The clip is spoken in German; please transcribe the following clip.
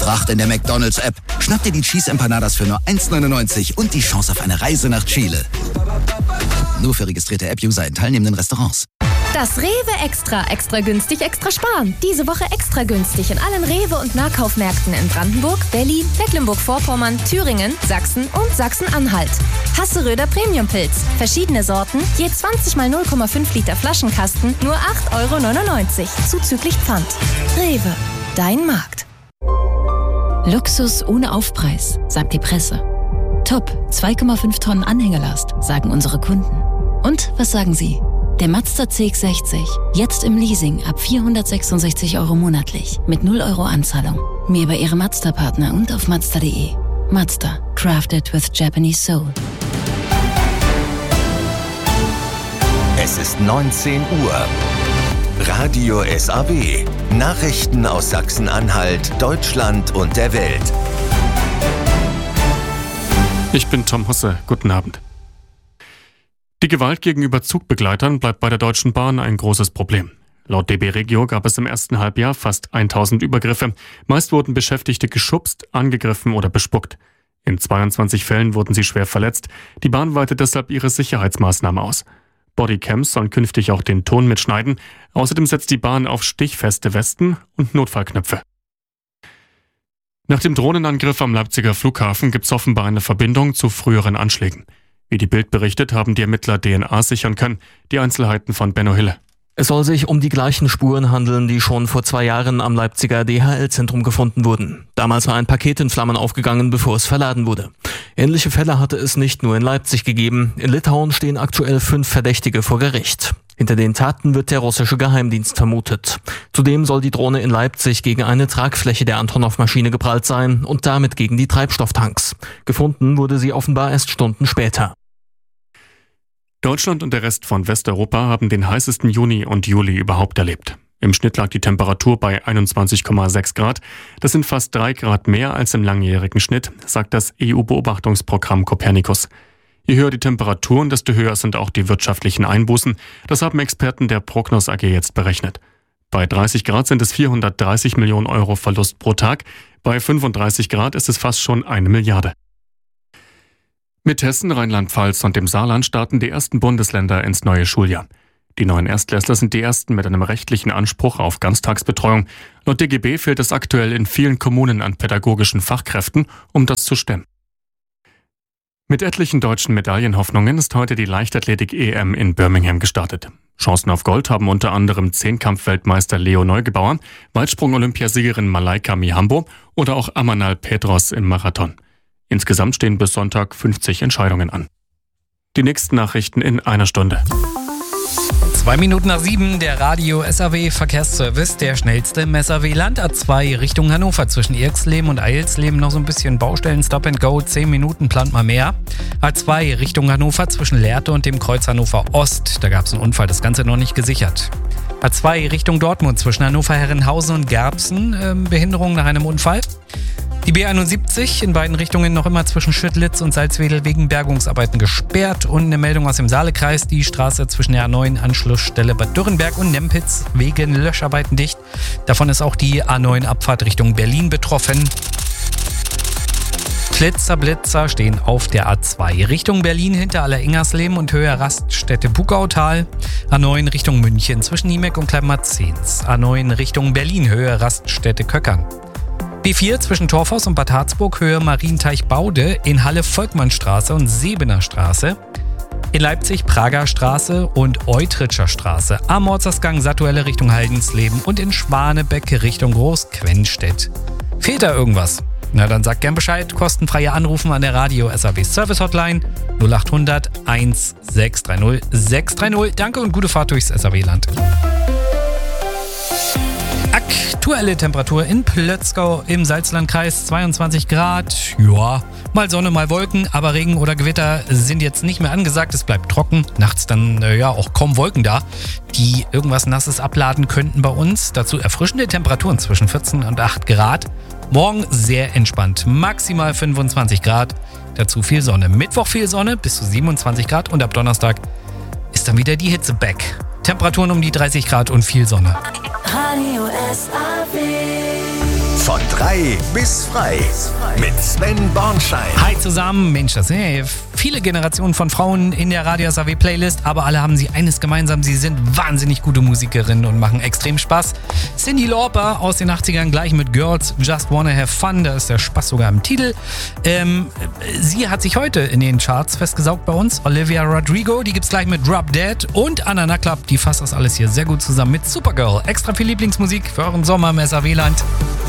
Pracht in der McDonald's-App. Schnapp dir die Cheese Empanadas für nur 1,99 und die Chance auf eine Reise nach Chile. Nur für registrierte App-User in teilnehmenden Restaurants. Das Rewe Extra. Extra günstig, extra sparen. Diese Woche extra günstig in allen Rewe- und Nahkaufmärkten in Brandenburg, Berlin, Mecklenburg-Vorpommern, Thüringen, Sachsen und Sachsen-Anhalt. Hasseröder Premium-Pilz. Verschiedene Sorten, je 20 mal 0,5 Liter Flaschenkasten, nur 8,99 €, zuzüglich Pfand. Rewe, dein Markt. Luxus ohne Aufpreis, sagt die Presse. Top, 2,5 Tonnen Anhängelast, sagen unsere Kunden. Und was sagen Sie? Der Mazda CX-60, jetzt im Leasing ab 466 € monatlich, mit 0 € Anzahlung. Mehr bei Ihrem Mazda-Partner und auf Mazda.de. Mazda, crafted with Japanese soul. Es ist 19 Uhr. Radio SAW. Nachrichten aus Sachsen-Anhalt, Deutschland und der Welt. Ich bin Tom Husse. Guten Abend. Die Gewalt gegenüber Zugbegleitern bleibt bei der Deutschen Bahn ein großes Problem. Laut DB Regio gab es im ersten Halbjahr fast 1000 Übergriffe. Meist wurden Beschäftigte geschubst, angegriffen oder bespuckt. In 22 Fällen wurden sie schwer verletzt. Die Bahn weitet deshalb ihre Sicherheitsmaßnahmen aus. Bodycams sollen künftig auch den Ton mitschneiden. Außerdem setzt die Bahn auf stichfeste Westen und Notfallknöpfe. Nach dem Drohnenangriff am Leipziger Flughafen gibt es offenbar eine Verbindung zu früheren Anschlägen. Wie die Bild berichtet, haben die Ermittler DNA sichern können. Die Einzelheiten von Benno Hille. Es soll sich um die gleichen Spuren handeln, die schon vor 2 Jahren am Leipziger DHL-Zentrum gefunden wurden. Damals war ein Paket in Flammen aufgegangen, bevor es verladen wurde. Ähnliche Fälle hatte es nicht nur in Leipzig gegeben. In Litauen stehen aktuell 5 Verdächtige vor Gericht. Hinter den Taten wird der russische Geheimdienst vermutet. Zudem soll die Drohne in Leipzig gegen eine Tragfläche der Antonov-Maschine geprallt sein und damit gegen die Treibstofftanks. Gefunden wurde sie offenbar erst Stunden später. Deutschland und der Rest von Westeuropa haben den heißesten Juni und Juli überhaupt erlebt. Im Schnitt lag die Temperatur bei 21,6 Grad. Das sind fast 3 Grad mehr als im langjährigen Schnitt, sagt das EU-Beobachtungsprogramm Copernicus. Je höher die Temperaturen, desto höher sind auch die wirtschaftlichen Einbußen. Das haben Experten der Prognos AG jetzt berechnet. Bei 30 Grad sind es 430 Millionen € Verlust pro Tag. Bei 35 Grad ist es fast schon 1 Milliarde. Mit Hessen, Rheinland-Pfalz und dem Saarland starten die ersten Bundesländer ins neue Schuljahr. Die neuen Erstklässler sind die ersten mit einem rechtlichen Anspruch auf Ganztagsbetreuung. Laut DGB fehlt es aktuell in vielen Kommunen an pädagogischen Fachkräften, um das zu stemmen. Mit etlichen deutschen Medaillenhoffnungen ist heute die Leichtathletik-EM in Birmingham gestartet. Chancen auf Gold haben unter anderem Zehnkampf-Weltmeister Leo Neugebauer, Weitsprung-Olympiasiegerin Malaika Mihambo oder auch Amanal Petros im Marathon. Insgesamt stehen bis Sonntag 50 Entscheidungen an. Die nächsten Nachrichten in einer Stunde. 2 Minuten nach 7, der Radio SAW Verkehrsservice, der schnellste im SAW-Land. A2 Richtung Hannover zwischen Irxleben und Eilsleben noch so ein bisschen Baustellen, Stop and Go, 10 Minuten, plant mal mehr. A2 Richtung Hannover zwischen Lehrte und dem Kreuz Hannover Ost, da gab es einen Unfall, das Ganze noch nicht gesichert. A2 Richtung Dortmund zwischen Hannover-Herrenhausen und Gerbsen, Behinderung nach einem Unfall. Die B71 in beiden Richtungen noch immer zwischen Schüttlitz und Salzwedel wegen Bergungsarbeiten gesperrt. Und eine Meldung aus dem Saalekreis, die Straße zwischen der A9 Anschlussstelle Bad Dürrenberg und Nempitz wegen Löscharbeiten dicht. Davon ist auch die A9 Abfahrt Richtung Berlin betroffen. Blitzer stehen auf der A2 Richtung Berlin hinter Allerengersleben und Höhe Raststätte Bugautal. A9 Richtung München zwischen Niemeck und Kleinmarzens. A9 Richtung Berlin Höhe Raststätte Köckern. B4 zwischen Torfhaus und Bad Harzburg Höhe Marienteich-Baude, in Halle Volkmannstraße und Sebener Straße. In Leipzig Prager Straße und Eutritscher Straße. Am Ortsausgang Sattuelle Richtung Haldensleben und in Schwanebeck Richtung Großquennstedt. Fehlt da irgendwas? Na dann sagt gern Bescheid, kostenfreie Anrufen an der Radio SAW Service Hotline 0800 1630 630. Danke und gute Fahrt durchs SAW-Land. Aktuelle Temperatur in Plötzgau im Salzlandkreis 22 Grad. Ja, mal Sonne, mal Wolken, aber Regen oder Gewitter sind jetzt nicht mehr angesagt. Es bleibt trocken. Nachts dann auch kaum Wolken da, die irgendwas Nasses abladen könnten bei uns. Dazu erfrischende Temperaturen zwischen 14 und 8 Grad. Morgen sehr entspannt, maximal 25 Grad. Dazu viel Sonne. Mittwoch viel Sonne, bis zu 27 Grad. Und ab Donnerstag ist dann wieder die Hitze back. Temperaturen um die 30 Grad und viel Sonne. Radio SAW. Von 3 bis frei. Mit Sven Bornschein. Hi zusammen, Mensch, das sind ja viele Generationen von Frauen in der Radio SAW Playlist, aber alle haben sie eines gemeinsam, sie sind wahnsinnig gute Musikerinnen und machen extrem Spaß. Cyndi Lauper aus den 80ern gleich mit Girls Just Wanna Have Fun, da ist der Spaß sogar im Titel. Sie hat sich heute in den Charts festgesaugt bei uns. Olivia Rodrigo, die gibt's gleich mit Drop Dead, und Anna Naklap, die fasst das alles hier sehr gut zusammen mit Supergirl. Extra viel Lieblingsmusik für euren Sommer im SAW-Land.